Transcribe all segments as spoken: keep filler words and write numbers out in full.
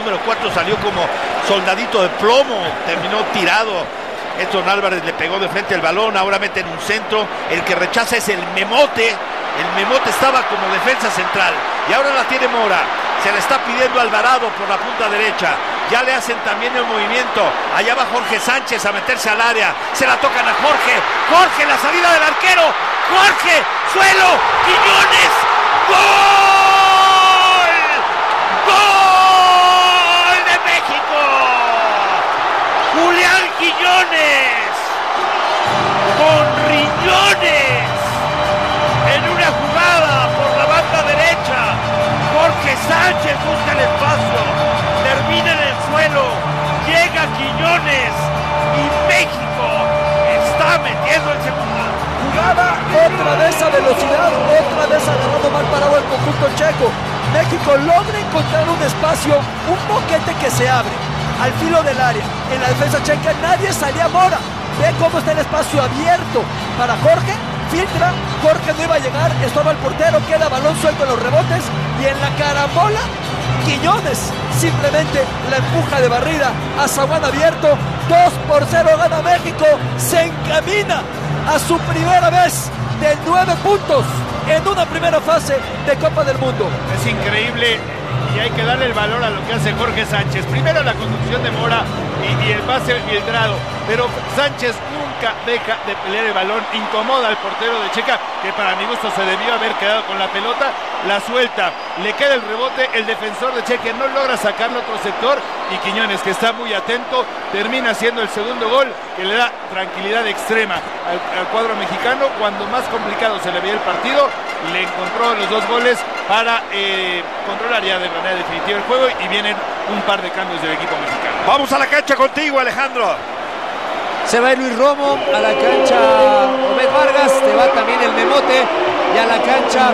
número cuatro salió como soldadito de plomo, terminó tirado. Edson Álvarez le pegó de frente el balón, ahora mete en un centro, el que rechaza es el Memote, el Memote estaba como defensa central, y ahora la tiene Mora, se le está pidiendo a Alvarado por la punta derecha, ya le hacen también el movimiento, allá va Jorge Sánchez a meterse al área, se la tocan a Jorge, Jorge, la salida del arquero, Jorge, suelo, Quiñones, ¡gol! ¡Gol de México! Julián Quiñones, con riñones, en una jugada por la banda derecha, Jorge Sánchez busca el espacio, termina en el suelo, llega Quiñones y México está metiendo el segundo. Jugada, otra vez a velocidad, otra vez agarrado mal parado el conjunto checo. México logra encontrar un espacio, un boquete que se abre al filo del área. En la defensa checa nadie salía. Mora, ve cómo está el espacio abierto para Jorge, filtra, Jorge no iba a llegar, estorba el portero, queda balón suelto en los rebotes, y en la carambola Quiñones simplemente la empuja de barrida a zaguán abierto. Dos por cero gana México, se encamina a su primera vez de nueve puntos en una primera fase de Copa del Mundo. Es increíble y hay que darle el valor a lo que hace Jorge Sánchez. Primero la conducción de Mora y, y el pase filtrado, pero Sánchez nunca deja de pelear el balón, incomoda al portero de Checa, que para mi gusto se debió haber quedado con la pelota, la suelta, le queda el rebote, el defensor de Checa no logra sacarlo a otro sector, y Quiñones, que está muy atento, termina haciendo el segundo gol, que le da tranquilidad extrema al, al cuadro mexicano. Cuando más complicado se le veía el partido, le encontró los dos goles para eh, controlar ya de manera definitiva el juego, y vienen un par de cambios del equipo mexicano. Vamos a la cancha contigo, Alejandro. Se va Luis Romo, a la cancha Obed Vargas, te va también el Memote, y a la cancha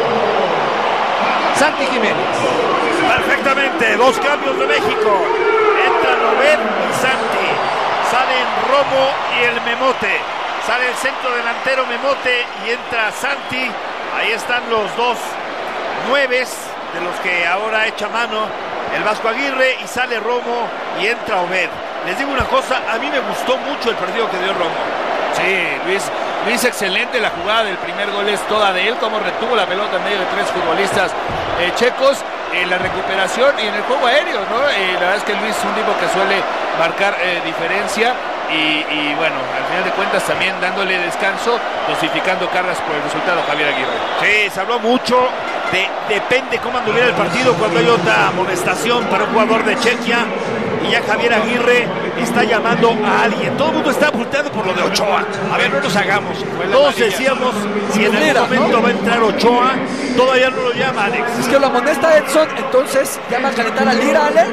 Santi Jiménez. Perfectamente, dos cambios de México. Entran Obed y Santi. Salen Romo y el Memote. Sale el centro delantero Memote y entra Santi. Ahí están los dos nueves de los que ahora echa mano el Vasco Aguirre, y sale Romo y entra Obed. Les digo una cosa, a mí me gustó mucho el partido que dio Romo. Sí, Luis, Luis, excelente la jugada del primer gol, es toda de él, como retuvo la pelota en medio de tres futbolistas eh, checos, en eh, la recuperación y en el juego aéreo, ¿no? Eh, la verdad es que Luis es un tipo que suele marcar eh, diferencia, y, y bueno, al final de cuentas también dándole descanso, dosificando cargas por el resultado, Javier Aguirre. Sí, se habló mucho de depende cómo anduviera el partido cuando hay otra amonestación para un jugador de Chequia, y ya Javier Aguirre está llamando a alguien. Todo el mundo está volteando por lo de Ochoa. A ver, no nos hagamos. Todos decíamos, si en algún momento va a entrar Ochoa, todavía no lo llama Alex. Es que lo amonesta Edson, entonces llama a calentar a Lira, Ale.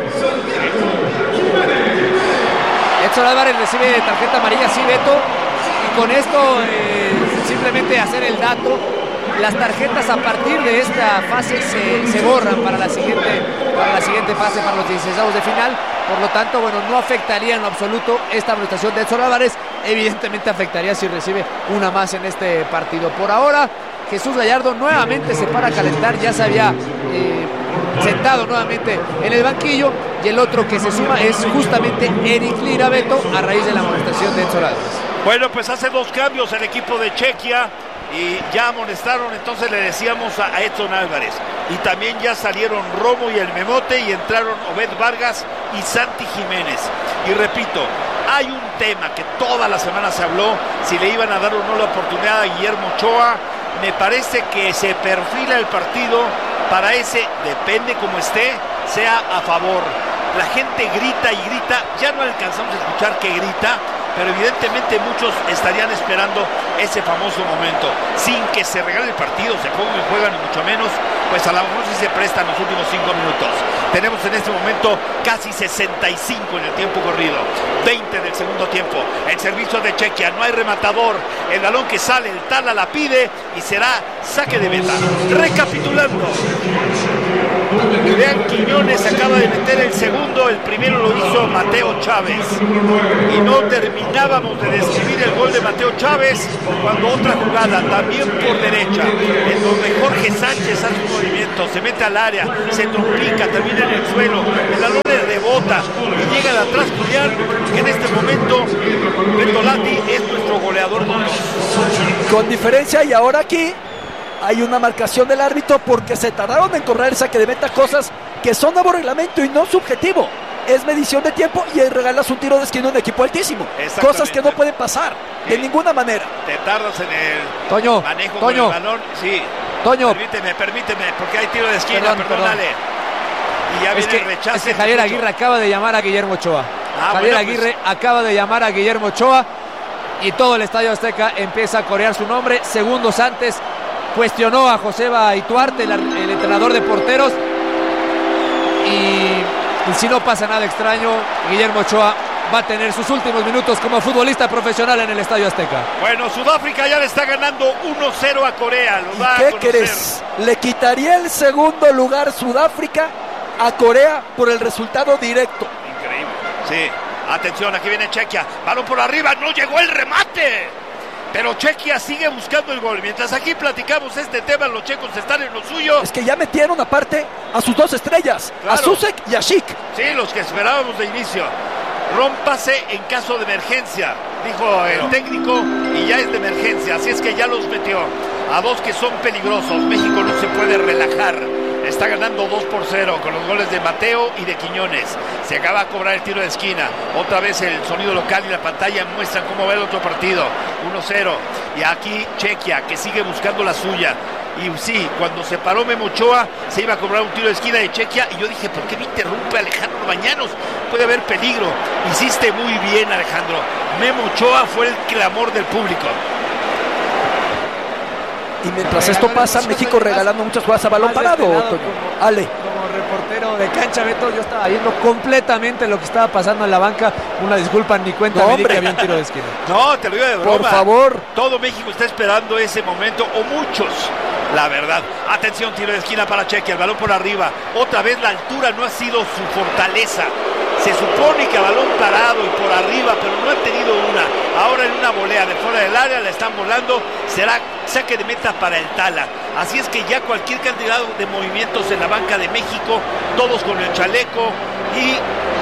Edson Álvarez recibe tarjeta amarilla, sí, Beto, y con esto eh, simplemente hacer el dato. Las tarjetas a partir de esta fase se, se borran para la siguiente para la siguiente fase, para los dieciseisavos de final. Por lo tanto, bueno, no afectaría en lo absoluto esta amonestación de Edson Álvarez. Evidentemente afectaría si recibe una más en este partido. Por ahora, Jesús Gallardo nuevamente se para a calentar. Ya se había eh, sentado nuevamente en el banquillo. Y el otro que se suma es justamente Eric Lira, Beto, a raíz de la amonestación de Edson Álvarez. Bueno, pues hace dos cambios el equipo de Chequia, y ya amonestaron, entonces le decíamos a Edson Álvarez, y también ya salieron Romo y el Memote, y entraron Obed Vargas y Santi Jiménez. Y repito, hay un tema que toda la semana se habló, si le iban a dar o no la oportunidad a Guillermo Ochoa. Me parece que se perfila el partido para ese, depende como esté, sea a favor. La gente grita y grita, ya no alcanzamos a escuchar que grita, pero evidentemente muchos estarían esperando ese famoso momento, sin que se regale el partido, se pongan y juegan, y mucho menos, pues a lo mejor sí se prestan los últimos cinco minutos. Tenemos en este momento casi sesenta y cinco en el tiempo corrido, veinte del segundo tiempo, el servicio de Chequia, no hay rematador, el balón que sale, el Tala la pide, y será saque de meta. Recapitulando, Julián Quiñones acaba de meter el segundo, el primero lo hizo Mateo Chávez, y no terminábamos de describir el gol de Mateo Chávez cuando otra jugada, también por derecha, en donde Jorge Sánchez hace un movimiento, se mete al área, se trompica, termina en el suelo, el balón auxiliar, que en este momento Bertolatti es nuestro goleador número dos. Con diferencia, y ahora aquí hay una marcación del árbitro porque se tardaron en correr el saque de meta, cosas que son nuevo reglamento y no subjetivo. Es medición de tiempo y ahí regalas un tiro de esquina a un equipo altísimo. Cosas que no pueden pasar de ninguna manera. Te tardas en el Toño, manejo Toño, del balón. Sí. Toño. Permíteme, permíteme, porque hay tiro de esquina, Perdón, perdónale. perdón. Y ya Es viene que, el rechazo. es que Javier Aguirre acaba de llamar a Guillermo Ochoa. Ah, Javier bueno, Aguirre pues. acaba de llamar a Guillermo Ochoa y todo el Estadio Azteca empieza a corear su nombre. Segundos antes cuestionó a Joseba Ituarte, el, el entrenador de porteros. Y, y si no pasa nada extraño, Guillermo Ochoa va a tener sus últimos minutos como futbolista profesional en el Estadio Azteca. Bueno, Sudáfrica ya le está ganando uno cero a Corea. Lo da ¿Y qué a conocer. crees? Le quitaría el segundo lugar Sudáfrica a Corea por el resultado directo. Increíble. Sí. Atención, aquí viene Chequia. Balón por arriba, no llegó el remate. Pero Chequia sigue buscando el gol. Mientras aquí platicamos este tema, los checos están en lo suyo. Es que ya metieron aparte a sus dos estrellas, Claro. a Susek y a Schick. Sí, los que esperábamos de inicio. Rómpase en caso de emergencia, dijo el técnico, y ya es de emergencia. Así es que ya los metió a dos que son peligrosos. México no se puede relajar. Está ganando dos por cero con los goles de Mateo y de Quiñones. Se acaba de cobrar el tiro de esquina. Otra vez el sonido local y la pantalla muestran cómo va el otro partido. uno cero. Y aquí Chequia, que sigue buscando la suya. Y sí, cuando se paró Memo Ochoa, se iba a cobrar un tiro de esquina de Chequia. Y yo dije, ¿por qué me interrumpe Alejandro Bañanos? Puede haber peligro. Hiciste muy bien, Alejandro. Memo Ochoa fue el clamor del público. Y mientras esto pasa, México regalando muchas jugadas a balón parado, Toño. Ale. Como reportero de cancha, Beto, yo estaba viendo completamente lo que estaba pasando en la banca. Una disculpa, ni cuenta No, me di hombre. que había un tiro de esquina. No, te lo digo de broma. Por favor. Todo México está esperando ese momento, o muchos, la verdad. Atención, tiro de esquina para Chequia, el balón por arriba. Otra vez la altura no ha sido su fortaleza. Se supone que a balón parado y por arriba, pero no han tenido una. Ahora en una volea de fuera del área la están volando. Será saque de meta para el Tala. Así es que ya cualquier cantidad de movimientos en la banca de México, todos con el chaleco, y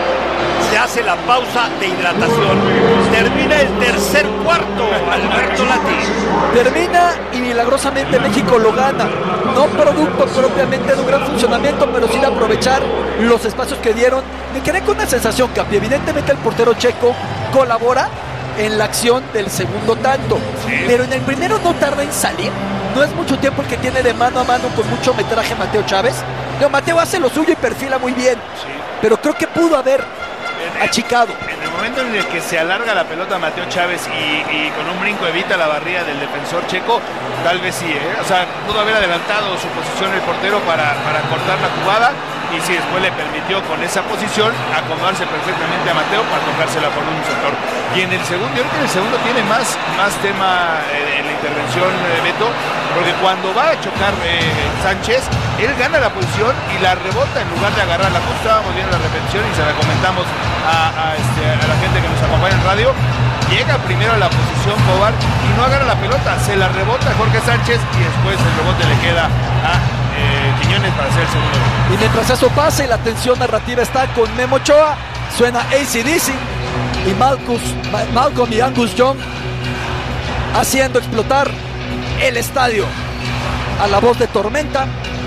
se hace la pausa de hidratación. Termina el tercer cuarto, Alberto Lati. Termina y milagrosamente México lo gana. No producto propiamente de un gran funcionamiento, pero sí de aprovechar los espacios que dieron. Me quedé con una sensación, Capi. Evidentemente el portero checo colabora en la acción del segundo tanto. Sí. Pero en el primero no tarda en salir. No es mucho tiempo el que tiene de mano a mano con mucho metraje Mateo Chávez. No, Mateo hace lo suyo y perfila muy bien. Sí. Pero creo que pudo haber En- achicado. En el momento en el que se alarga la pelota Mateo Chávez y, y con un brinco evita la barrida del defensor checo, tal vez sí, ¿eh? O sea, pudo haber adelantado su posición el portero para, para cortar la jugada, y sí, después le permitió con esa posición acomodarse perfectamente a Mateo para tocársela por un sector. Y en el segundo, yo creo que en el segundo tiene más, más tema eh, en la intervención, eh, Beto, porque cuando va a chocar eh, Sánchez, él gana la posición y la rebota en lugar de agarrarla. Justo estábamos viendo la repetición y se la comentamos a, a, este, a la gente que nos acompaña en radio. Llega primero a la posición Cobar y no agarra la pelota, se la rebota a Jorge Sánchez y después el rebote le queda a eh, Quiñones para hacer el segundo gol. Y mientras eso pasa y la tensión narrativa está con Memo Ochoa, suena A C D C y Malcus, Ma- Malcolm y Angus Young haciendo explotar el estadio a la voz de tormenta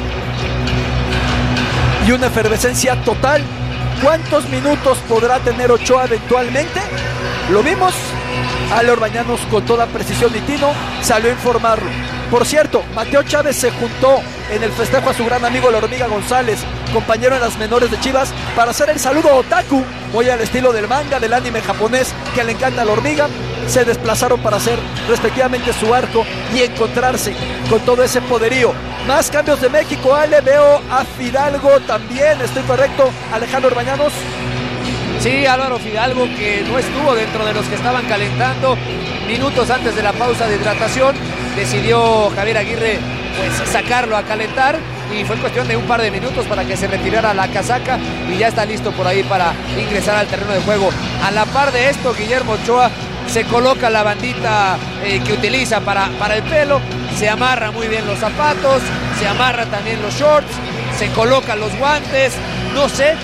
y una efervescencia total. ¿Cuántos minutos podrá tener Ochoa eventualmente? Lo vimos. Ale Orbañanos con toda precisión y tino salió a informarlo. Por cierto, Mateo Chávez se juntó en el festejo a su gran amigo la Hormiga González, compañero en las menores de Chivas, para hacer el saludo otaku, muy al estilo del manga, del anime japonés que le encanta a la hormiga. Se desplazaron para hacer respectivamente su arco y encontrarse con todo ese poderío. Más cambios de México, Ale, veo a Fidalgo también, estoy correcto, Alejandro Orbañanos. Sí, Álvaro Fidalgo, que no estuvo dentro de los que estaban calentando minutos antes de la pausa de hidratación, decidió Javier Aguirre pues sacarlo a calentar y fue cuestión de un par de minutos para que se retirara la casaca y ya está listo por ahí para ingresar al terreno de juego. A la par de esto, Guillermo Ochoa se coloca la bandita eh, que utiliza para, para el pelo, se amarra muy bien los zapatos, se amarra también los shorts, se coloca los guantes, no sé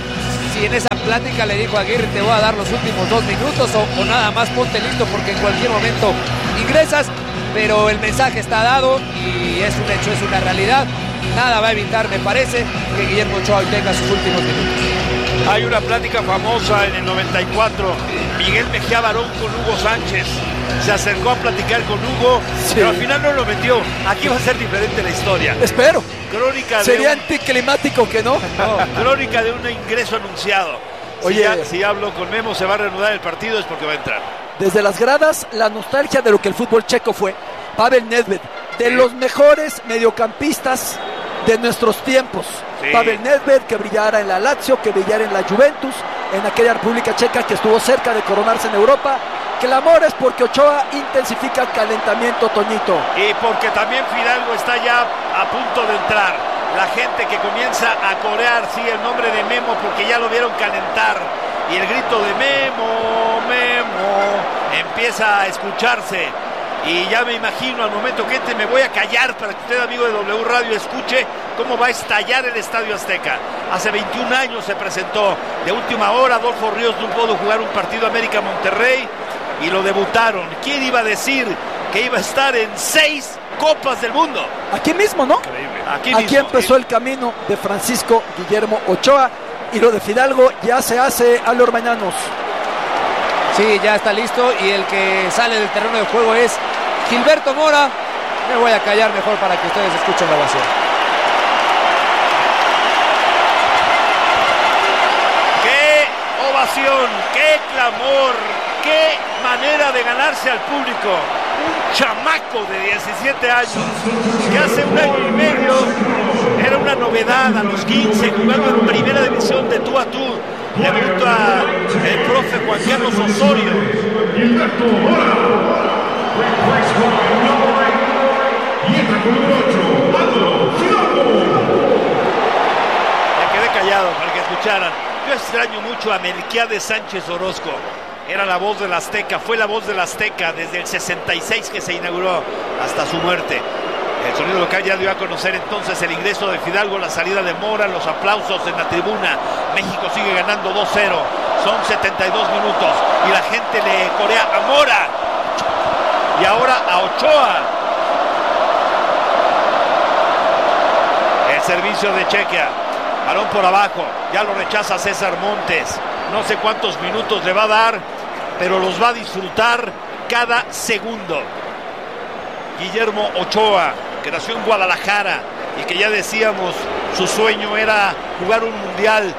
si en esa plática le dijo a Aguirre, te voy a dar los últimos dos minutos o, o nada más ponte listo porque en cualquier momento ingresas, pero el mensaje está dado y es un hecho, es una realidad. Nada va a evitar, me parece, que Guillermo Ochoa hoy tenga sus últimos minutos. Hay una plática famosa en el noventa y cuatro, Miguel Mejía Barón con Hugo Sánchez. Se acercó a platicar con Hugo, sí, pero al final no lo metió. Aquí va a ser diferente la historia. Espero. Crónica de Sería un... anticlimático que no. no. Crónica de un ingreso anunciado. Oye, si, ya, si hablo con Memo, se va a reanudar el partido, es porque va a entrar. Desde las gradas, la nostalgia de lo que el fútbol checo fue. Pavel Nedved, de sí. los mejores mediocampistas de nuestros tiempos. Sí. Pavel Nedved, que brillara en la Lazio, que brillara en la Juventus, en aquella República Checa que estuvo cerca de coronarse en Europa. Clamores porque Ochoa intensifica el calentamiento, Toñito. Y porque también Fidalgo está ya a punto de entrar. La gente que comienza a corear, sí, el nombre de Memo, porque ya lo vieron calentar. Y el grito de Memo, Memo, empieza a escucharse. Y ya me imagino al momento que entre, me voy a callar para que usted, amigo de W Radio, escuche cómo va a estallar el Estadio Azteca. Hace veintiún años se presentó. De última hora, Adolfo Ríos no pudo jugar un partido América-Monterrey y lo debutaron. ¿Quién iba a decir que iba a estar en seis Copas del Mundo? Aquí mismo, ¿no? Increíble. Aquí, Aquí mismo. empezó el camino de Francisco Guillermo Ochoa y lo de Fidalgo ya se hace a los mañanos. Sí, ya está listo y el que sale del terreno de juego es Gilberto Mora. Me voy a callar mejor para que ustedes escuchen la ovación. ¡Qué ovación! ¡Qué clamor! ¡Qué manera de ganarse al público! Un chamaco de diecisiete años que hace un año y medio era una novedad a los quince, jugando en primera división de tú a tú. Debuta el profe Juan Carlos Osorio. Me quedé callado para que escucharan. Yo extraño mucho a Melquiades Sánchez Orozco. Era la voz del Azteca, fue la voz del Azteca desde el sesenta y seis que se inauguró hasta su muerte. El sonido local ya dio a conocer entonces el ingreso de Fidalgo, la salida de Mora, los aplausos en la tribuna. México sigue ganando dos cero. Son setenta y dos minutos y la gente le corea a Mora. Y ahora a Ochoa. El servicio de Chequia. Balón por abajo. Ya lo rechaza César Montes. No sé cuántos minutos le va a dar, pero los va a disfrutar cada segundo. Guillermo Ochoa, que nació en Guadalajara y que ya decíamos, su sueño era jugar un mundial.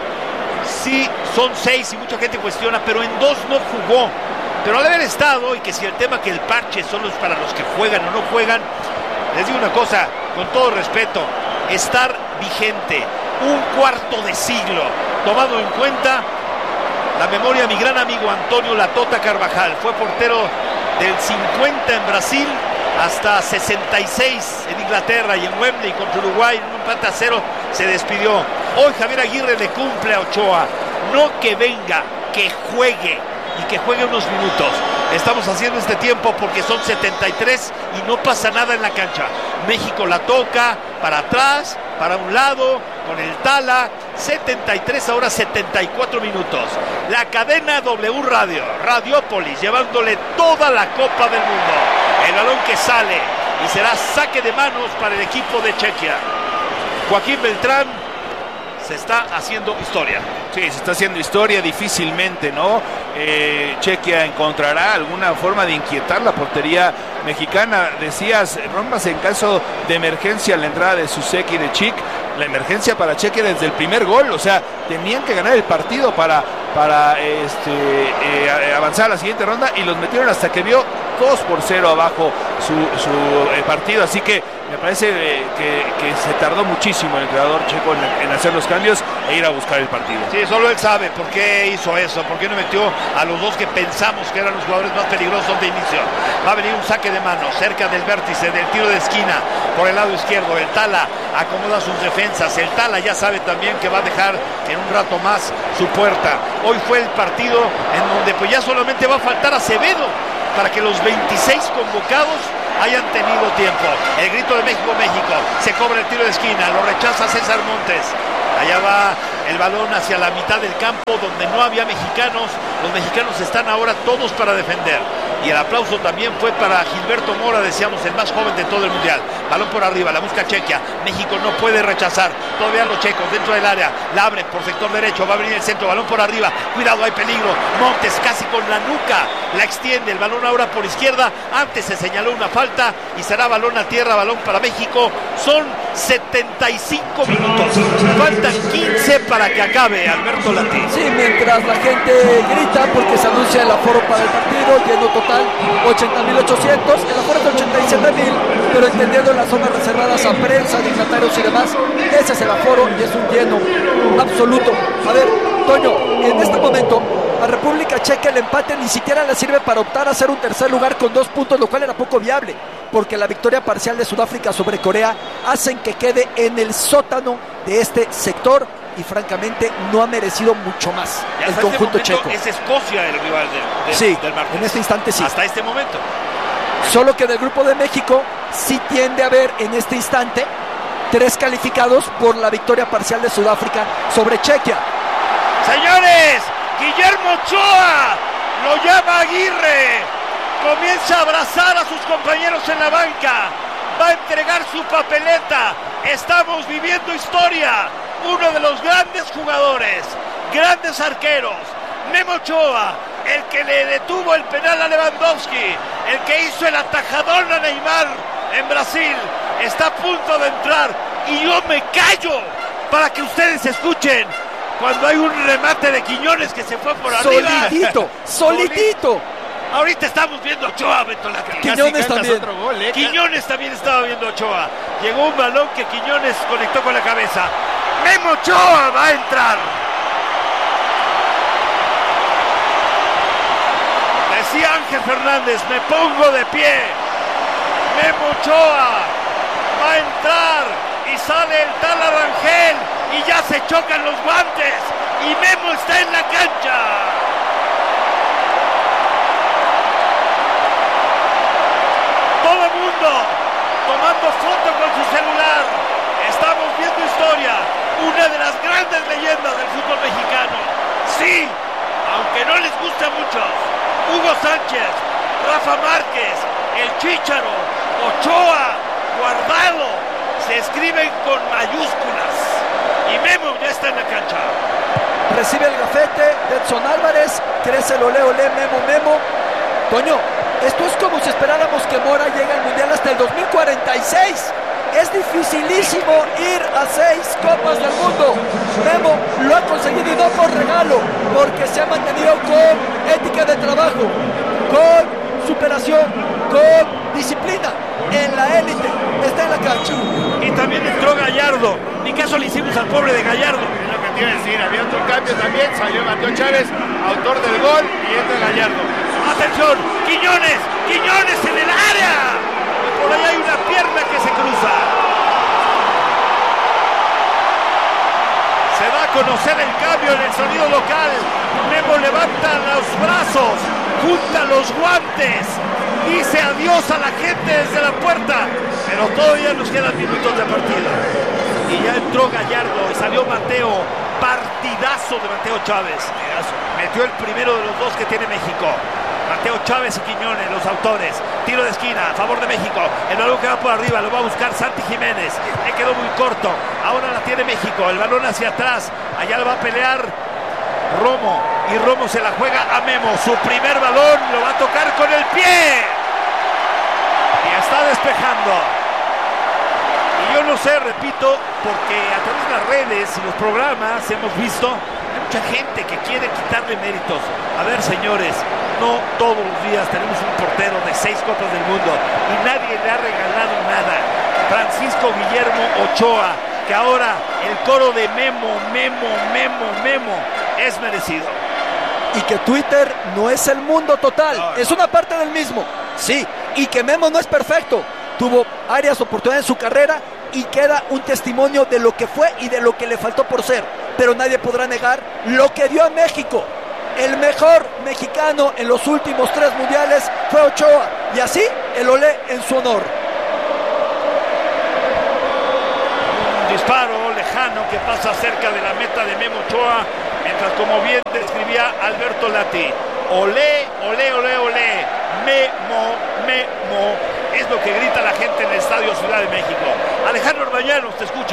Sí, son seis y mucha gente cuestiona, pero en dos no jugó. Pero al haber estado, y que si el tema que el parche solo es para los que juegan o no juegan, les digo una cosa, con todo respeto, estar vigente un cuarto de siglo, tomado en cuenta la memoria de mi gran amigo Antonio La Tota Carvajal. Fue portero del cincuenta en Brasil hasta sesenta y seis en Inglaterra, y en Wembley contra Uruguay en un empate a cero se despidió. Hoy Javier Aguirre le cumple a Ochoa, no que venga, que juegue, y que juegue unos minutos. Estamos haciendo este tiempo porque son setenta y tres y no pasa nada en la cancha. México la toca para atrás, para un lado, con el Tala. setenta y tres, ahora setenta y cuatro minutos. La cadena W Radio, Radiópolis, llevándole toda la Copa del Mundo. El balón que sale y será saque de manos para el equipo de Chequia. Joaquín Beltrán, se está haciendo historia. Sí, se está haciendo historia difícilmente, ¿no? Eh, Chequia encontrará alguna forma de inquietar la portería mexicana. Decías, Rombas, en caso de emergencia, la entrada de Susek y de Chic, la emergencia para Chequia desde el primer gol, o sea, tenían que ganar el partido para, para este, eh, avanzar a la siguiente ronda, y los metieron hasta que vio dos por cero abajo su, su eh, partido, así que me parece eh, que, que se tardó muchísimo el entrenador checo en, en hacer los cambios e ir a buscar el partido. Sí, solo él sabe por qué hizo eso, por qué no metió a los dos que pensamos que eran los jugadores más peligrosos de inicio. Va a venir un saque de mano cerca del vértice del tiro de esquina por el lado izquierdo. El Tala acomoda sus defensas. El Tala ya sabe también que va a dejar en un rato más su puerta. Hoy fue el partido en donde pues ya solamente va a faltar Acevedo para que los veintiséis convocados hayan tenido tiempo. El grito de México, México. Se cobra el tiro de esquina, lo rechaza César Montes. Allá va el balón hacia la mitad del campo donde no había mexicanos. Los mexicanos están ahora todos para defender. Y el aplauso también fue para Gilberto Mora, decíamos, el más joven de todo el mundial. Balón por arriba, la busca Chequia. México no puede rechazar. Todavía los checos dentro del área. La abren por sector derecho. Va a venir el centro. Balón por arriba. Cuidado, hay peligro. Montes casi con la nuca. La extiende. El balón ahora por izquierda. Antes se señaló una falta y será balón a tierra. Balón para México. Son setenta y cinco minutos. Faltan quince para que acabe, Alberto Lati. Sí, mientras la gente grita porque se anuncia el aforo para el partido, lleno total ochenta mil ochocientos, el aforo es de ochenta y siete mil, pero entendiendo las zonas reservadas a prensa, dignatarios y demás, ese es el aforo y es un lleno absoluto. A ver, Toño, en este momento a República Checa el empate ni siquiera le sirve para optar a hacer un tercer lugar con dos puntos, lo cual era poco viable, porque la victoria parcial de Sudáfrica sobre Corea hacen que quede en el sótano de este sector y francamente no ha merecido mucho más ya el conjunto este checo. Es Escocia el rival de, de, sí, del martes. En este instante sí. Hasta este momento. Solo que del grupo de México sí tiende a haber en este instante tres calificados por la victoria parcial de Sudáfrica sobre Chequia. Señores, Guillermo Ochoa lo llama Aguirre. Comienza a abrazar a sus compañeros en la banca. Va a entregar su papeleta. Estamos viviendo historia. Uno de los grandes jugadores, grandes arqueros, Memo Ochoa, el que le detuvo el penal a Lewandowski, el que hizo el atajadón a Neymar en Brasil, está a punto de entrar y yo me callo para que ustedes escuchen cuando hay un remate de Quiñones que se fue por arriba. Solitito, solitito. Ahorita estamos viendo a Ochoa, Beto Lati. Quiñones también. Otro gol, ¿eh? Quiñones también estaba viendo a Ochoa. Llegó un balón que Quiñones conectó con la cabeza. Memo Ochoa va a entrar. Decía Ángel Fernández, me pongo de pie. Memo Ochoa va a entrar y sale el tal Arangel y ya se chocan los guantes y Memo está en la cancha. Todo el mundo tomando foto con su celular. Estamos viendo historia. Una de las grandes leyendas del fútbol mexicano. Sí, aunque no les guste a muchos. Hugo Sánchez, Rafa Márquez, el Chícharo, Ochoa, Guardado, se escriben con mayúsculas. Y Memo ya está en la cancha. Recibe el gafete de Edson Álvarez. Crece el ole ole Memo Memo. Toño, esto es como si esperáramos que Mora llegue al Mundial hasta el dos mil cuarenta y seis. Es dificilísimo ir a seis Copas del Mundo. Memo lo ha conseguido y no por regalo, porque se ha mantenido con ética de trabajo, con superación, con disciplina. En la élite, está en la cancha. Y también entró Gallardo. Ni caso le hicimos al pobre de Gallardo. Es lo que te iba a decir, había otro cambio también, salió Mateo Chávez, autor del gol, y entra Gallardo. ¡Atención! ¡Quiñones! ¡Quiñones en el área! Y por ahí hay una pierna que se cruza. Se da a conocer el cambio en el sonido local. Memo levanta los brazos, junta los guantes, dice adiós a la gente desde la puerta, pero todavía nos quedan minutos de partido. Y ya entró Gallardo y salió Mateo. Partidazo de Mateo Chávez. Metió el primero de los dos que tiene México. Mateo Chávez y Quiñones, los autores. Tiro de esquina a favor de México. El balón que va por arriba lo va a buscar Santi Jiménez. Le quedó muy corto. Ahora la tiene México. El balón hacia atrás. Allá lo va a pelear Romo. Y Romo se la juega a Memo. Su primer balón lo va a tocar con el pie. Y está despejando. Y yo no sé, repito, porque a través de las redes y los programas hemos visto, hay mucha gente que quiere quitarle méritos. A ver, señores, no todos los días tenemos un portero de seis Copas del Mundo y nadie le ha regalado nada. Francisco Guillermo Ochoa, que ahora el coro de Memo, Memo, Memo, Memo es merecido. Y que Twitter no es el mundo total, no, no. Es una parte del mismo. Sí, y que Memo no es perfecto. Tuvo áreas oportunidades en su carrera y queda un testimonio de lo que fue y de lo que le faltó por ser. Pero nadie podrá negar lo que dio a México. El mejor mexicano en los últimos tres mundiales fue Ochoa. Y así el olé en su honor. Un disparo lejano lejano que pasa cerca de la meta de Memo Ochoa, mientras, como bien describía Alberto Lati, olé, olé, olé, olé, Memo, Memo, es lo que grita la gente en el Estadio Ciudad de México. Alejandro Orbañanos, te escucho.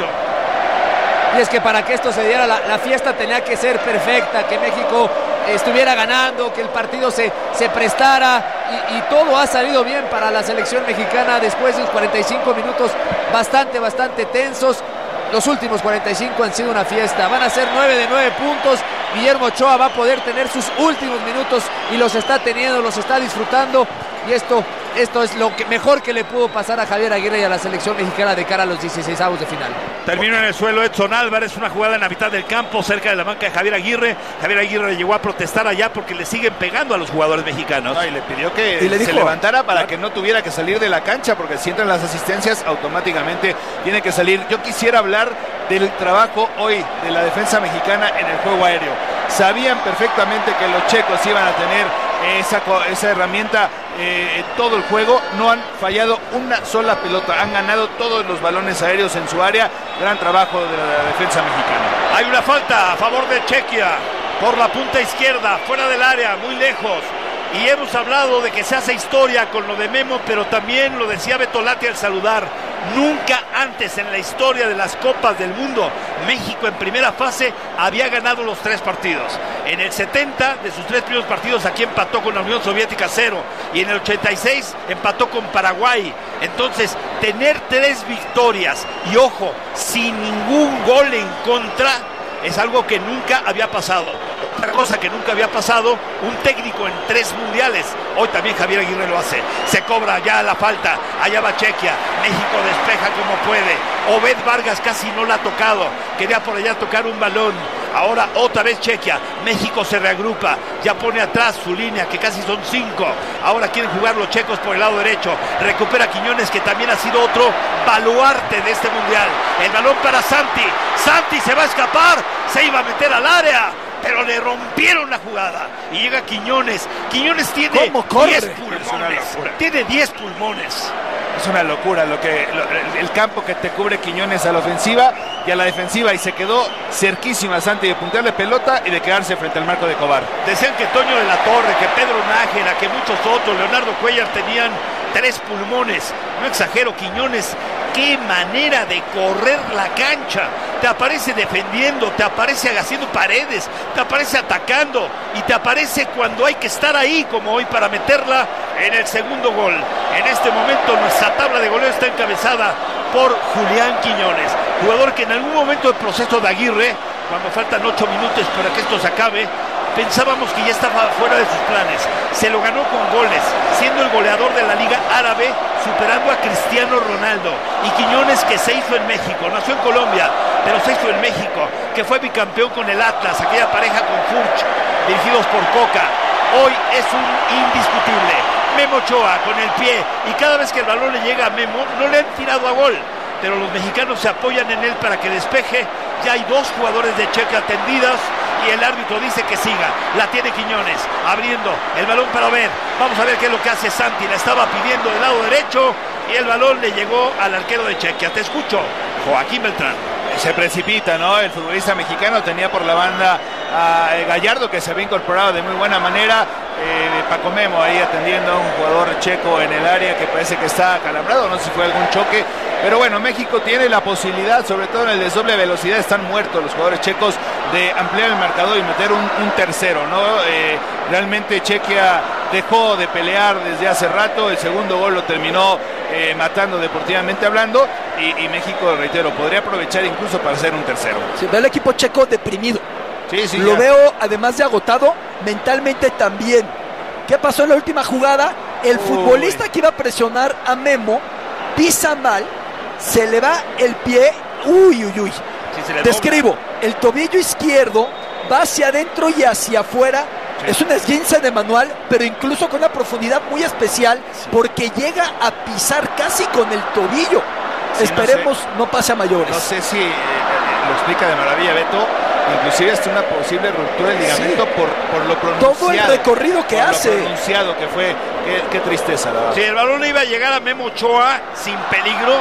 Y es que para que esto se diera, la, la fiesta tenía que ser perfecta, que México estuviera ganando, que el partido se, se prestara, y, y todo ha salido bien para la selección mexicana después de unos cuarenta y cinco minutos bastante, bastante tensos. Los últimos cuarenta y cinco han sido una fiesta, van a ser nueve de nueve puntos. Guillermo Ochoa va a poder tener sus últimos minutos y los está teniendo, los está disfrutando, y esto, esto es lo que mejor que le pudo pasar a Javier Aguirre y a la selección mexicana de cara a los dieciseisavos de final. Terminó en el suelo Edson Álvarez, una jugada en la mitad del campo, cerca de la banca de Javier Aguirre. Javier Aguirre llegó a protestar allá porque le siguen pegando a los jugadores mexicanos. No, y le pidió que y le se dijo, levantara para que no tuviera que salir de la cancha, porque si entran las asistencias, automáticamente tiene que salir. Yo quisiera hablar del trabajo hoy de la defensa mexicana en el juego aéreo. Sabían perfectamente que los checos iban a tener esa, esa herramienta eh, en todo el juego. No han fallado una sola pelota, han ganado todos los balones aéreos en su área. Gran trabajo de la defensa mexicana. Hay una falta a favor de Chequia por la punta izquierda, fuera del área, muy lejos. Y hemos hablado de que se hace historia con lo de Memo, pero también lo decía Beto Lati al saludar. Nunca antes en la historia de las Copas del Mundo, México en primera fase había ganado los tres partidos. En el setenta, de sus tres primeros partidos, aquí empató con la Unión Soviética cero. Y en el ochenta y seis empató con Paraguay. Entonces, tener tres victorias y, ojo, sin ningún gol en contra, es algo que nunca había pasado. Otra cosa que nunca había pasado, un técnico en tres mundiales. Hoy también Javier Aguirre lo hace. Se cobra ya la falta. Allá va Chequia. México despeja como puede. Obed Vargas casi no la ha tocado. Quería por allá tocar un balón. Ahora otra vez Chequia. México se reagrupa. Ya pone atrás su línea, que casi son cinco. Ahora quieren jugar los checos por el lado derecho. Recupera Quiñones, que también ha sido otro baluarte de este mundial. El balón para Santi. Santi se va a escapar. Se iba a meter al área, pero le rompieron la jugada. Y llega Quiñones. Quiñones tiene diez pulmones. Tiene diez pulmones. Es una locura lo que lo, el campo que te cubre Quiñones a la ofensiva y a la defensiva, y se quedó cerquísima Santi de puntearle pelota y de quedarse frente al marco de Cobar. Decían que Toño de la Torre, que Pedro Nájera, que muchos otros, Leonardo Cuellar, tenían tres pulmones. No exagero, Quiñones, qué manera de correr la cancha. Te aparece defendiendo, te aparece haciendo paredes, te aparece atacando y te aparece cuando hay que estar ahí, como hoy para meterla en el segundo gol. En este momento nuestra tabla de goleo está encabezada por Julián Quiñones, jugador que en algún momento del proceso de Aguirre, cuando faltan ocho minutos para que esto se acabe, pensábamos que ya estaba fuera de sus planes. Se lo ganó con goles, siendo el goleador de la Liga Árabe, superando a Cristiano Ronaldo. Y Quiñones, que se hizo en México, nació en Colombia, pero se hizo en México, que fue bicampeón con el Atlas, aquella pareja con Furch, dirigidos por Coca. Hoy es un indiscutible. Memo Ochoa con el pie, y cada vez que el balón le llega a Memo, no le han tirado a gol, pero los mexicanos se apoyan en él para que despeje. Ya hay dos jugadores de Checa atendidas y el árbitro dice que siga. La tiene Quiñones, abriendo el balón para ver. Vamos a ver qué es lo que hace Santi. La estaba pidiendo del lado derecho y el balón le llegó al arquero de Chequia. Te escucho, Joaquín Beltrán. Se precipita, ¿no? El futbolista mexicano tenía por la banda a Gallardo, que se había incorporado de muy buena manera. Eh, Paco Memo ahí atendiendo a un jugador checo en el área que parece que está acalambrado, no sé si fue algún choque, pero bueno, México tiene la posibilidad, sobre todo en el desdoble velocidad, están muertos los jugadores checos, de ampliar el marcador y meter un, un tercero, ¿no? Eh, realmente Chequia dejó de pelear desde hace rato, el segundo gol lo terminó eh, matando deportivamente hablando, y, y México, reitero, podría aprovechar incluso para hacer un tercero. Sí, ve el equipo checo deprimido. Sí, sí, lo ya. veo, además de agotado, mentalmente también. ¿Qué pasó en la última jugada? El Uy. futbolista que iba a presionar a Memo pisa mal, se le va el pie. Uy, uy, uy. Sí, Describo, el tobillo izquierdo va hacia adentro y hacia afuera. Sí. Es un esguince de manual, pero incluso con una profundidad muy especial, sí, porque llega a pisar casi con el tobillo. Sí, Esperemos no, no pase a mayores. No sé si eh, lo explica de maravilla Beto. Inclusive hasta una posible ruptura del ligamento, sí, por, por lo pronunciado. Todo el recorrido que por hace. Lo pronunciado que fue. Qué, qué tristeza, la verdad. Sí, el balón iba a llegar a Memo Ochoa sin peligro,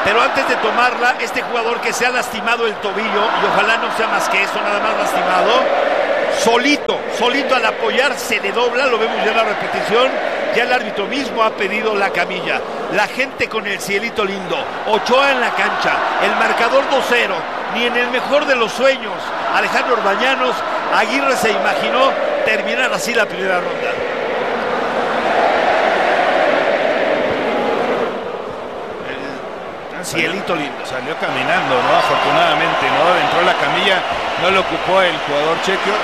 Pero antes de tomarla, este jugador que se ha lastimado el tobillo, y ojalá no sea más que eso, nada más lastimado, solito, solito al apoyar se le dobla, lo vemos ya en la repetición, ya el árbitro mismo ha pedido la camilla. La gente con el cielito lindo, Ochoa en la cancha, el marcador dos cero, ni en el mejor de los sueños, Alejandro Orbañanos, Aguirre se imaginó terminar así la primera ronda. Cielito lindo. Salió caminando, ¿no? Afortunadamente, ¿no? Entró la camilla, no lo ocupó el jugador chequio.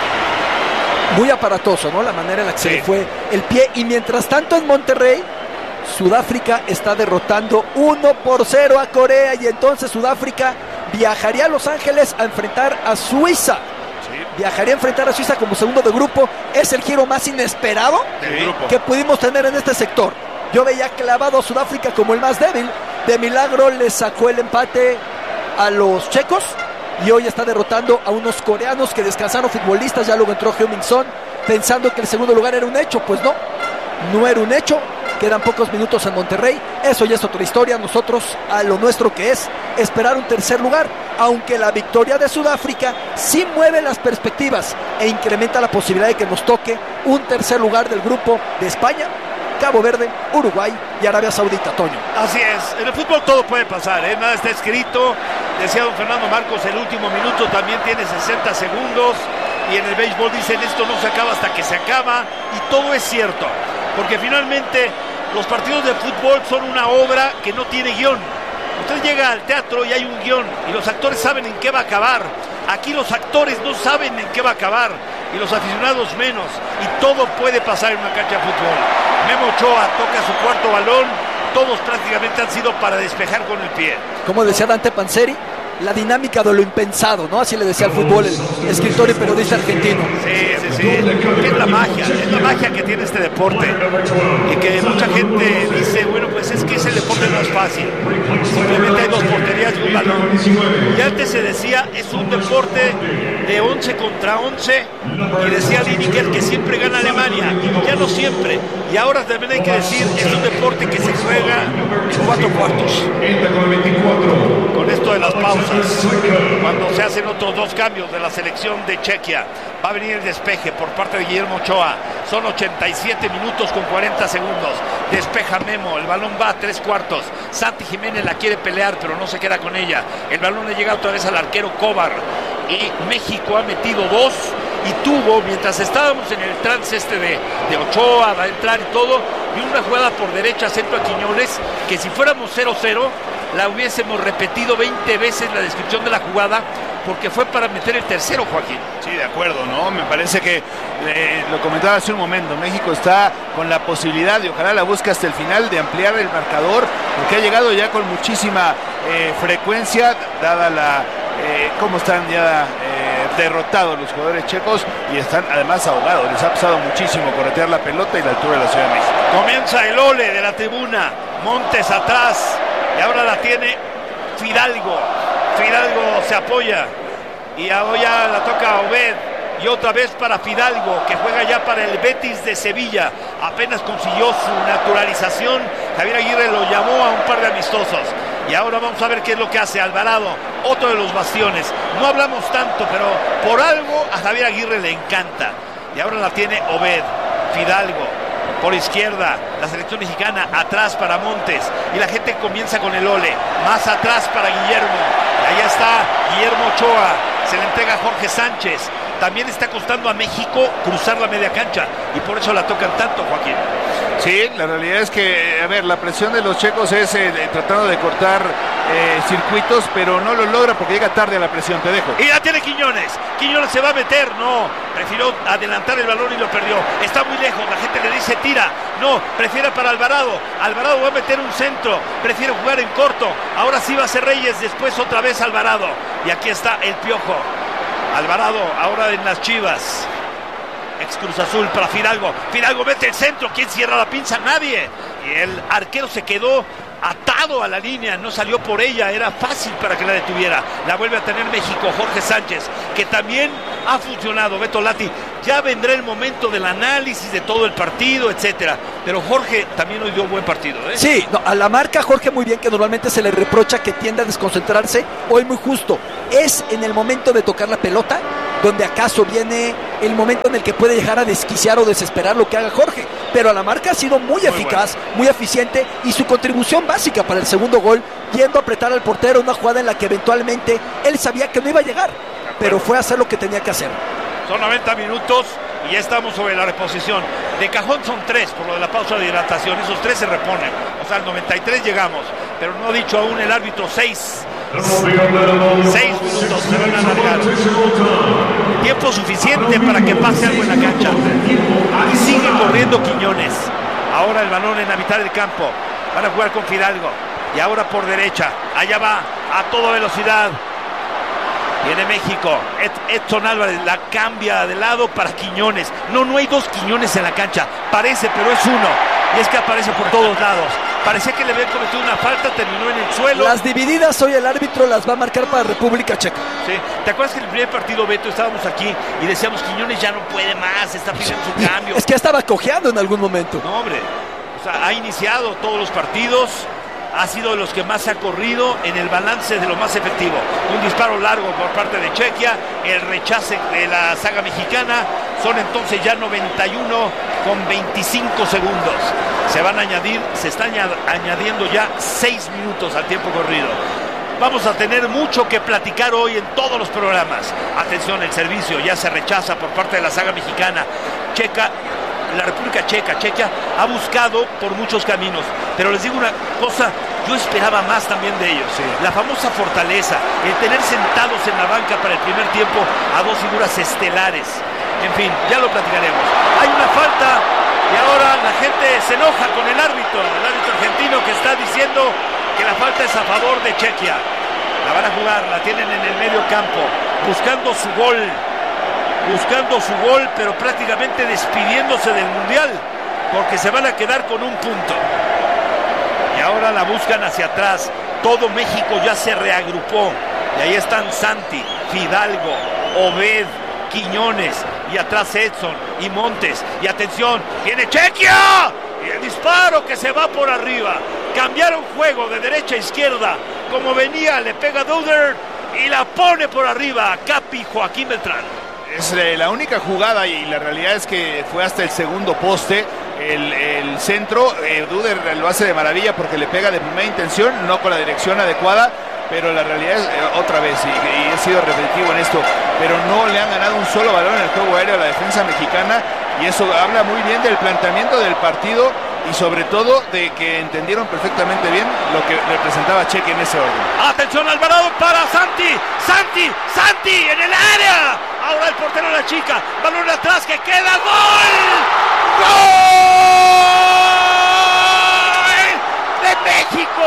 Muy aparatoso, ¿no? La manera en la que Sí. se le fue el pie. Y mientras tanto en Monterrey, Sudáfrica está derrotando uno por cero a Corea. Y entonces Sudáfrica viajaría a Los Ángeles a enfrentar a Suiza. Sí. Viajaría a enfrentar a Suiza como segundo de grupo. Es el giro más inesperado Del grupo. que pudimos tener en este sector. Yo veía clavado a Sudáfrica como el más débil. De milagro le sacó el empate a los checos y hoy está derrotando a unos coreanos que descansaron futbolistas. Ya luego entró Heung-min Son pensando que el segundo lugar era un hecho. Pues no, no era un hecho. Quedan pocos minutos en Monterrey. Eso ya es otra historia. Nosotros a lo nuestro, que es esperar un tercer lugar, aunque la victoria de Sudáfrica sí mueve las perspectivas e incrementa la posibilidad de que nos toque un tercer lugar del grupo de España, Cabo Verde, Uruguay y Arabia Saudita, Toño. Así es, en el fútbol todo puede pasar, ¿eh? Nada está escrito. Decía don Fernando Marcos, el último minuto también tiene sesenta segundos, y en el béisbol dicen esto no se acaba hasta que se acaba, y todo es cierto, porque finalmente los partidos de fútbol son una obra que no tiene guión. Usted llega al teatro y hay un guión, y los actores saben en qué va a acabar. Aquí los actores no saben en qué va a acabar, y los aficionados menos, y todo puede pasar en una cancha de fútbol. Memo Ochoa toca su cuarto balón, todos prácticamente han sido para despejar con el pie. Como decía Dante Panzeri, la dinámica de lo impensado, ¿no? Así le decía al fútbol el escritor y periodista argentino. Sí, sí, sí, es la magia, es la magia que tiene este deporte, y que mucha gente dice, bueno, pues es que ese deporte no es fácil, simplemente hay dos porterías y un balón. Y antes se decía, es un deporte de once contra once, y decía Lineker que siempre gana Alemania, ya no siempre, y ahora también hay que decir, es un deporte que se juega en cuatro cuartos, con esto de las pausas, cuando se hacen otros dos cambios de la selección de Chequia. Va a venir el despeje por parte de Guillermo Ochoa, son ochenta y siete minutos con cuarenta segundos, despeja Memo, el balón va a tres cuartos, Santi Jiménez la quiere pelear pero no se queda con ella, el balón le llega otra vez al arquero Kovar, y México ha metido dos, y tuvo, mientras estábamos en el trance este de, de Ochoa, va a entrar y todo, y una jugada por derecha centro a Quiñones, que si fuéramos cero cero la hubiésemos repetido veinte veces la descripción de la jugada, porque fue para meter el tercero, Joaquín. Sí, de acuerdo, ¿no? Me parece que, eh, lo comentaba hace un momento, México está con la posibilidad, y ojalá la busque hasta el final, de ampliar el marcador, porque ha llegado ya con muchísima eh, frecuencia, dada la, eh, cómo están ya eh, derrotados los jugadores checos, y están además ahogados, les ha pasado muchísimo corretear la pelota y la altura de la Ciudad de México. Comienza el ole de la tribuna, Montes atrás, y ahora la tiene Fidalgo. Fidalgo se apoya, y ahora la toca a Obed, y otra vez para Fidalgo, que juega ya para el Betis de Sevilla. Apenas consiguió su naturalización, Javier Aguirre lo llamó a un par de amistosos, y ahora vamos a ver qué es lo que hace Alvarado, otro de los bastiones. No hablamos tanto, pero por algo a Javier Aguirre le encanta, y ahora la tiene Obed. Fidalgo por izquierda, la selección mexicana atrás para Montes, y la gente comienza con el ole, más atrás para Guillermo, y allá está Guillermo Ochoa, se le entrega a Jorge Sánchez. También está costando a México cruzar la media cancha, y por eso la tocan tanto, Joaquín. Sí, la realidad es que, a ver, la presión de los checos es eh, de, tratando de cortar eh, circuitos, pero no lo logra porque llega tarde a la presión. Te dejo. Y ya tiene Quiñones, Quiñones se va a meter, no, prefirió adelantar el balón y lo perdió, está muy lejos, la gente le dice tira, no, prefiere para Alvarado, Alvarado va a meter un centro, prefiere jugar en corto, ahora sí va a ser Reyes, después otra vez Alvarado, y aquí está el Piojo, Alvarado ahora en las Chivas. Ex Cruz Azul para Fidalgo. Fidalgo mete el centro. ¿Quién cierra la pinza? Nadie. Y el arquero se quedó atado a la línea, no salió por ella, era fácil para que la detuviera. La vuelve a tener México, Jorge Sánchez, que también ha funcionado. Beto Lati, ya vendrá el momento del análisis de todo el partido, etcétera, pero Jorge también hoy dio buen partido, ¿eh? Sí, no, a la marca Jorge muy bien, que normalmente se le reprocha que tiende a desconcentrarse, hoy muy justo, es en el momento de tocar la pelota donde acaso viene el momento en el que puede llegar a desquiciar o desesperar lo que haga Jorge, pero a la marca ha sido muy, muy eficaz, bueno. muy eficiente, y su contribución básica para el segundo gol, yendo a apretar al portero, una jugada en la que eventualmente él sabía que no iba a llegar, pero fue a hacer lo que tenía que hacer. Son noventa minutos y ya estamos sobre la reposición. De cajón son tres por lo de la pausa de hidratación, esos tres se reponen, o sea, al noventa y tres llegamos, pero no ha dicho aún el árbitro seis. Seis minutos se van a alargar. Tiempo suficiente para que pase algo en la cancha. Y sigue corriendo Quiñones. Ahora el balón en la mitad del campo. Van a jugar con Fidalgo. Y ahora por derecha. Allá va a toda velocidad. Viene México. Ed- Edson Álvarez la cambia de lado para Quiñones. No, no hay dos Quiñones en la cancha. Parece, pero es uno. Y es que aparece por todos lados. Parecía que le habían cometido una falta, terminó en el suelo. Las divididas hoy el árbitro las va a marcar para República Checa. Sí. ¿Te acuerdas que en el primer partido, Beto, estábamos aquí y decíamos Quiñones ya no puede más, está pidiendo su cambio? Es que estaba cojeando en algún momento. No, hombre. O sea, ha iniciado todos los partidos, ha sido de los que más ha corrido en el balance de lo más efectivo. Un disparo largo por parte de Chequia, el rechace de la saga mexicana. Son entonces ya noventa y uno con veinticinco segundos. Se van a añadir, se están añadiendo ya seis minutos al tiempo corrido. Vamos a tener mucho que platicar hoy en todos los programas. Atención, el servicio ya se rechaza por parte de la saga mexicana. Checa, la República Checa, Chequia ha buscado por muchos caminos, pero les digo una cosa, yo esperaba más también de ellos. Sí. La famosa fortaleza, el tener sentados en la banca para el primer tiempo a dos figuras estelares. En fin, ya lo platicaremos. Hay una falta y ahora la gente se enoja con el árbitro, el árbitro argentino, que está diciendo que la falta es a favor de Chequia. La van a jugar, la tienen en el medio campo, buscando su gol, buscando su gol, pero prácticamente despidiéndose del Mundial, porque se van a quedar con un punto. Y ahora la buscan hacia atrás. Todo México ya se reagrupó. Y ahí están Santi, Fidalgo, Obed, Quiñones, y atrás Edson y Montes. Y atención, viene Chequia. Y el disparo que se va por arriba. Cambiaron juego de derecha a izquierda. Como venía, le pega Duder y la pone por arriba. Capi Joaquín Beltrán. Es eh, la única jugada, y la realidad es que fue hasta el segundo poste. El, el centro, eh, Duder lo hace de maravilla porque le pega de primera intención, no con la dirección adecuada, pero la realidad es, eh, otra vez, y, y he sido repetitivo en esto, pero no le han ganado un solo balón en el juego aéreo a la defensa mexicana, y eso habla muy bien del planteamiento del partido y sobre todo de que entendieron perfectamente bien lo que representaba Chequia en ese orden. Atención, Alvarado para Santi, Santi, Santi en el área. Ahora el portero la chica, balón atrás que queda, ¡gol! ¡Gol de México!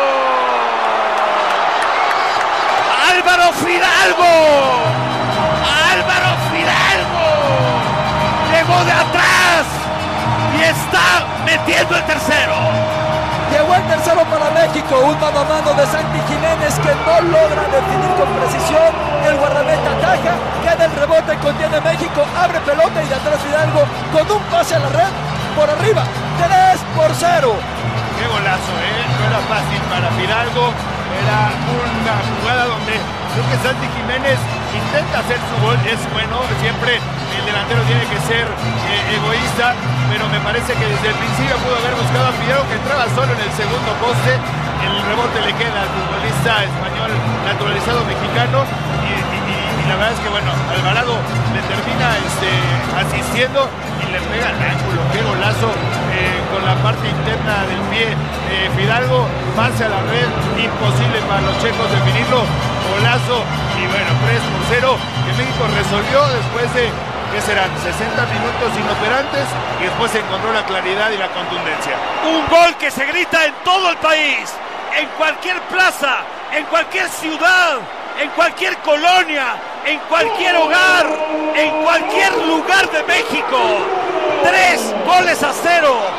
Álvaro Fidalgo, Álvaro Fidalgo llegó de atrás y está metiendo el tercero. Llegó el tercero para México, un mano a mano de Santi Jiménez que no logra definir con precisión. El guardameta ataja, queda el rebote, contiene México, abre pelota y de atrás Fidalgo con un pase a la red por arriba, tres por cero. Qué golazo, ¿eh? No era fácil para Fidalgo, era una jugada donde creo que Santi Jiménez intenta hacer su gol, es bueno, siempre el delantero tiene que ser eh, egoísta, pero me parece que desde el principio pudo haber buscado a Fidalgo, que entraba solo en el segundo poste. El rebote le queda al futbolista español naturalizado mexicano y, y, y la verdad es que bueno, Alvarado le termina este, asistiendo y le pega al ángulo. Qué golazo, eh, con la parte interna del pie. eh, Fidalgo, pase a la red, imposible para los checos definirlo. Golazo, y bueno, tres por cero que México resolvió después de, ¿qué serán? sesenta minutos inoperantes, y después se encontró la claridad y la contundencia. Un gol que se grita en todo el país, en cualquier plaza, en cualquier ciudad, en cualquier colonia, en cualquier hogar, en cualquier lugar de México. Tres goles a cero.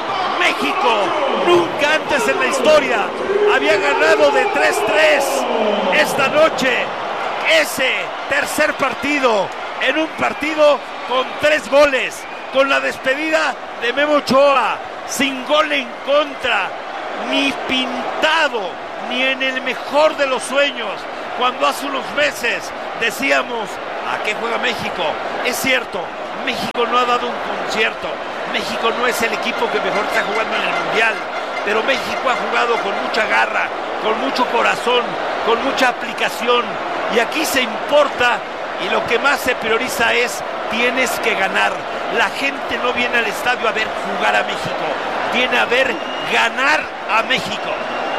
México nunca antes en la historia había ganado de tres tres. Esta noche, ese tercer partido, en un partido con tres goles, con la despedida de Memo Ochoa, sin gol en contra, ni pintado, ni en el mejor de los sueños, cuando hace unos meses decíamos, ¿a qué juega México? Es cierto, México no ha dado un concierto, México no es el equipo que mejor está jugando en el Mundial, pero México ha jugado con mucha garra, con mucho corazón, con mucha aplicación, y aquí se importa, y lo que más se prioriza es, tienes que ganar. La gente no viene al estadio a ver jugar a México, viene a ver ganar a México.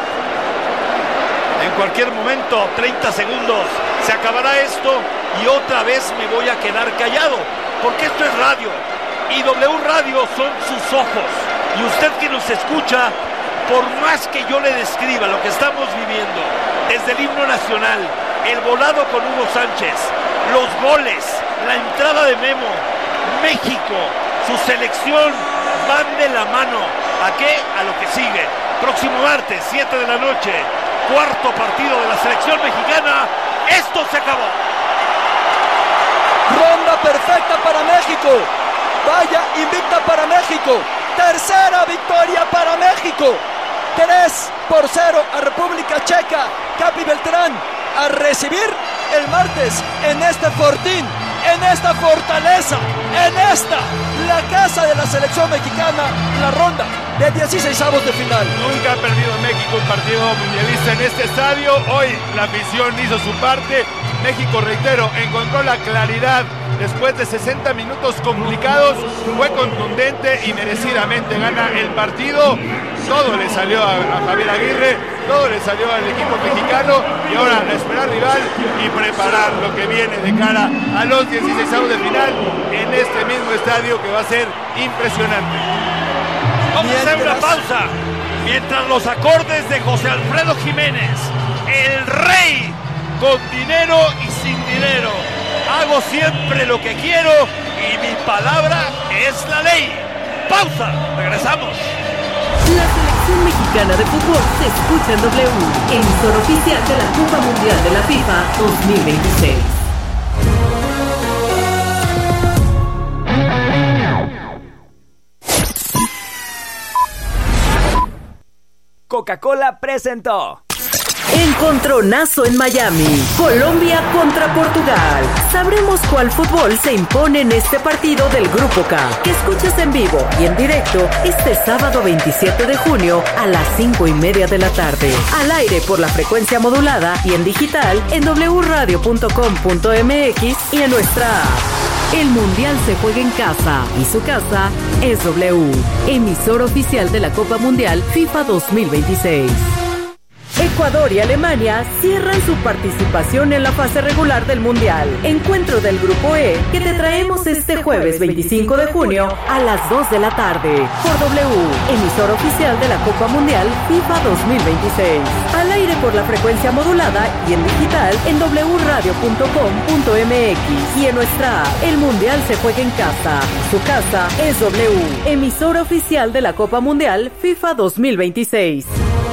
En cualquier momento, treinta segundos, se acabará esto y otra vez me voy a quedar callado, porque esto es radio y W Radio son sus ojos, y usted que nos escucha, por más que yo le describa lo que estamos viviendo, desde el himno nacional, el volado con Hugo Sánchez, los goles, la entrada de Memo, México, su selección, van de la mano. ¿A qué? A lo que sigue. Próximo martes, siete de la noche, cuarto partido de la selección mexicana. Esto se acabó. Ronda perfecta para México. Vaya invicta para México. Tercera victoria para México. tres por cero a República Checa. Capi Beltrán a recibir el martes en este fortín, en esta fortaleza, en esta, la casa de la selección mexicana, la ronda de dieciseisavos de final. Nunca ha perdido México un partido mundialista en este estadio. Hoy la afición hizo su parte. México, reitero, encontró la claridad después de sesenta minutos complicados. Fue contundente y merecidamente gana el partido. Todo le salió a, a Javier Aguirre, todo le salió al equipo mexicano, y ahora a esperar rival y preparar lo que viene de cara a los dieciseisavos de final en este mismo estadio, que va a ser impresionante. Vamos a hacer una pausa mientras los acordes de José Alfredo Jiménez, el rey con dinero y sin dinero. Hago siempre lo que quiero y mi palabra es la ley. Pausa, regresamos. La selección mexicana de fútbol se escucha en W, emisor oficial de la Copa Mundial de la FIFA dos mil veintiséis. Coca-Cola presentó Encontronazo en Miami, Colombia contra Portugal. Sabremos cuál fútbol se impone en este partido del Grupo K, que escuchas en vivo y en directo este sábado veintisiete de junio a las cinco y media de la tarde. Al aire por la frecuencia modulada y en digital en w radio punto com punto m x y en nuestra app. El Mundial se juega en casa y su casa es W, emisor oficial de la Copa Mundial FIFA dos mil veintiséis. Ecuador y Alemania cierran su participación en la fase regular del Mundial. Encuentro del Grupo E que te traemos este jueves veinticinco de junio a las dos de la tarde por W, emisor oficial de la Copa Mundial FIFA dos mil veintiséis. Al aire por la frecuencia modulada y en digital en w radio punto com punto m x y en nuestra app. El Mundial se juega en casa. Su casa es W, emisor oficial de la Copa Mundial FIFA dos mil veintiséis.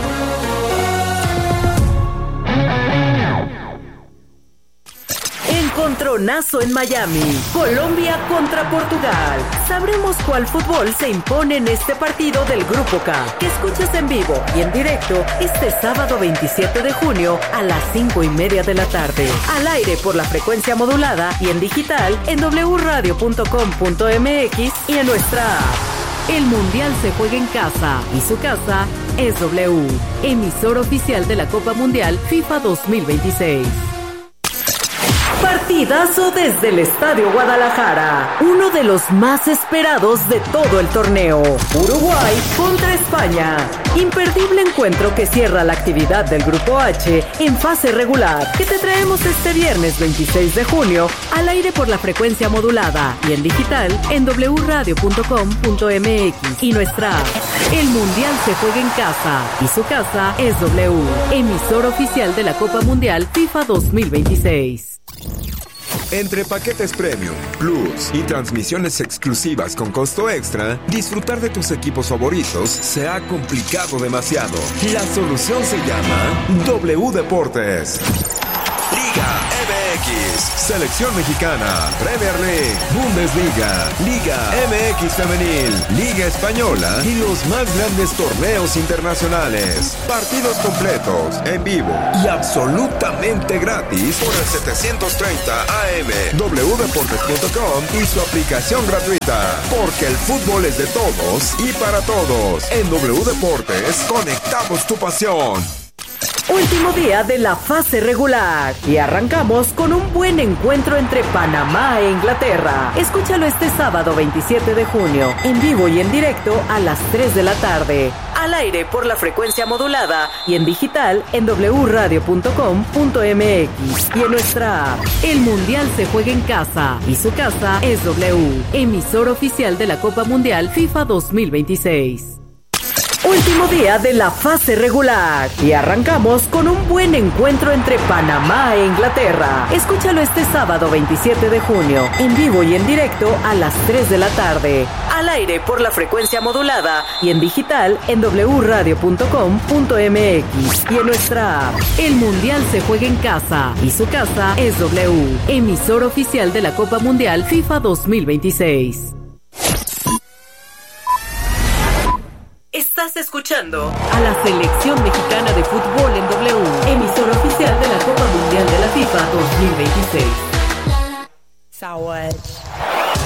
Encontronazo en Miami, Colombia contra Portugal. Sabremos cuál fútbol se impone en este partido del Grupo K, que escuchas en vivo y en directo este sábado veintisiete de junio a las cinco y media de la tarde. Al aire por la frecuencia modulada y en digital en w radio punto com punto m x y en nuestra app. El Mundial se juega en casa y su casa es W, emisor oficial de la Copa Mundial FIFA dos mil veintiséis. Partidazo desde el Estadio Guadalajara, uno de los más esperados de todo el torneo. Uruguay contra España. Imperdible encuentro que cierra la actividad del Grupo H en fase regular, que te traemos este viernes veintiséis de junio al aire por la frecuencia modulada y en digital en w radio punto com punto m x y nuestra app. El Mundial se juega en casa y su casa es W, emisor oficial de la Copa Mundial FIFA dos mil veintiséis. Entre paquetes Premium, Plus y transmisiones exclusivas con costo extra, disfrutar de tus equipos favoritos se ha complicado demasiado. La solución se llama W Deportes. Liga M X, Selección Mexicana, Premier League, Bundesliga, Liga M X Femenil, Liga Española y los más grandes torneos internacionales. Partidos completos, en vivo y absolutamente gratis por el setecientos treinta A M, w deportes punto com y su aplicación gratuita. Porque el fútbol es de todos y para todos. En W Deportes conectamos tu pasión. Último día de la fase regular y arrancamos con un buen encuentro entre Panamá e Inglaterra. Escúchalo este sábado veintisiete de junio, en vivo y en directo a las tres de la tarde. Al aire por la frecuencia modulada y en digital en w radio punto com punto m x y en nuestra app. El Mundial se juega en casa y su casa es W, emisor oficial de la Copa Mundial FIFA dos mil veintiséis. Último día de la fase regular y arrancamos con un buen encuentro entre Panamá e Inglaterra. Escúchalo este sábado veintisiete de junio, en vivo y en directo a las tres de la tarde. Al aire por la frecuencia modulada y en digital en w radio punto com punto m x y en nuestra app. El Mundial se juega en casa y su casa es W, emisor oficial de la Copa Mundial FIFA dos mil veintiséis. Estás escuchando a la Selección Mexicana de Fútbol en W, emisor oficial de la Copa Mundial de la FIFA dos mil veintiséis. Sawaj.